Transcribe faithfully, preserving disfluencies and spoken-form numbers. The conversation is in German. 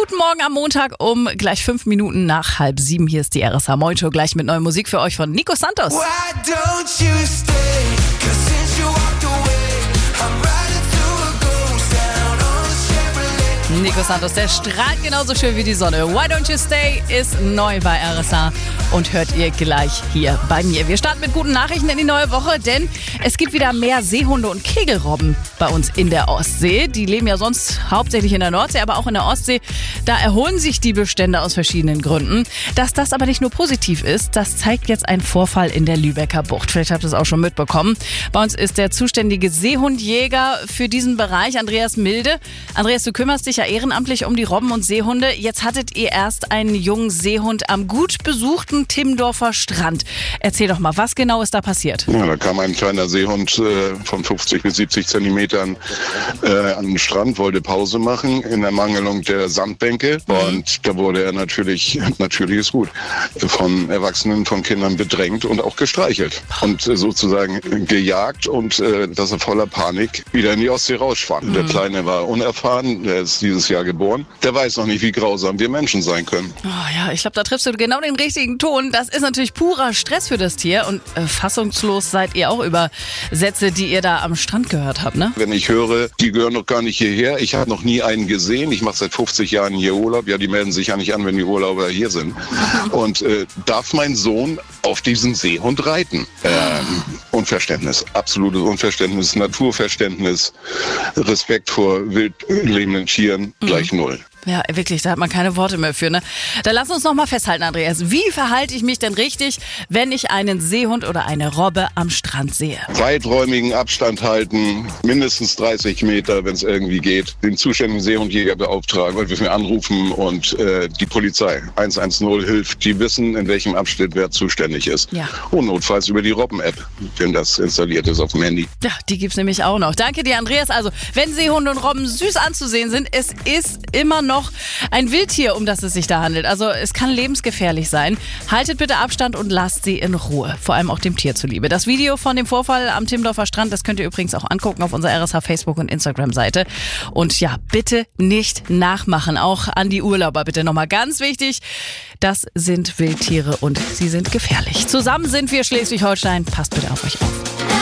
Guten Morgen am Montag um gleich fünf Minuten nach halb sieben. Hier ist die R S H Morning Show, gleich mit neuer Musik für euch von Nico Santos. Nico Santos, der strahlt genauso schön wie die Sonne. Why Don't You Stay ist neu bei R S H und hört ihr gleich hier bei mir. Wir starten mit guten Nachrichten in die neue Woche, denn es gibt wieder mehr Seehunde und Kegelrobben bei uns in der Ostsee. Die leben ja sonst hauptsächlich in der Nordsee, aber auch in der Ostsee. Da erholen sich die Bestände aus verschiedenen Gründen. Dass das aber nicht nur positiv ist, das zeigt jetzt ein Vorfall in der Lübecker Bucht. Vielleicht habt ihr es auch schon mitbekommen. Bei uns ist der zuständige Seehundjäger für diesen Bereich, Andreas Milde. Andreas, du kümmerst dich ja ehrenamtlich um die Robben und Seehunde. Jetzt hattet ihr erst einen jungen Seehund am gut besuchten Timmendorfer Strand. Erzähl doch mal, was genau ist da passiert? Ja, da kam ein kleiner Seehund äh, von fünfzig bis siebzig Zentimetern äh, an den Strand, wollte Pause machen in der Mangelung der Sandbänke. Mhm. Und da wurde er natürlich, natürlich ist gut, von Erwachsenen, von Kindern bedrängt und auch gestreichelt. Und äh, sozusagen gejagt und äh, dass er voller Panik wieder in die Ostsee rausschwamm. Mhm. Der Kleine war unerfahren, der ist dieses Jahr geboren. Der weiß noch nicht, wie grausam wir Menschen sein können. Oh ja, ich glaube, da triffst du genau den richtigen Ton. Das ist natürlich purer Stress für das Tier. Und äh, fassungslos seid ihr auch über Sätze, die ihr da am Strand gehört habt, ne? Wenn ich höre, die gehören doch gar nicht hierher. Ich habe noch nie einen gesehen. Ich mache seit fünfzig Jahren hier Urlaub. Ja, die melden sich ja nicht an, wenn die Urlauber hier sind. Und äh, darf mein Sohn auf diesen Seehund reiten? Ähm, Unverständnis, absolutes Unverständnis, Naturverständnis, Respekt vor wild lebenden Tieren, gleich mhm. null. Ja, wirklich, da hat man keine Worte mehr für, ne? Dann lass uns noch mal festhalten, Andreas. Wie verhalte ich mich denn richtig, wenn ich einen Seehund oder eine Robbe am Strand sehe? Weiträumigen Abstand halten, mindestens dreißig Meter, wenn es irgendwie geht. Den zuständigen Seehundjäger beauftragen, weil wir für anrufen und äh, die Polizei eins eins null hilft. Die wissen, in welchem Abschnitt wer zuständig ist. Ja. Und notfalls über die Robben-App, wenn das installiert ist auf dem Handy. Ja, die gibt's nämlich auch noch. Danke dir, Andreas. Also, wenn Seehunde und Robben süß anzusehen sind, es ist immer noch noch ein Wildtier, um das es sich da handelt. Also es kann lebensgefährlich sein. Haltet bitte Abstand und lasst sie in Ruhe. Vor allem auch dem Tier zuliebe. Das Video von dem Vorfall am Timmendorfer Strand, das könnt ihr übrigens auch angucken auf unserer R S H Facebook- und Instagram-Seite. Und ja, bitte nicht nachmachen. Auch an die Urlauber bitte nochmal ganz wichtig. Das sind Wildtiere und sie sind gefährlich. Zusammen sind wir Schleswig-Holstein. Passt bitte auf euch auf.